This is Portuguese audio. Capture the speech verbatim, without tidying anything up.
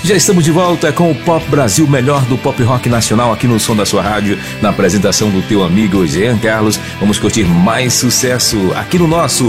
Já estamos de volta com o Pop Brasil, melhor do pop rock nacional, aqui no som da sua rádio, na apresentação do teu amigo Jean Carlos. Vamos curtir mais sucesso aqui no nosso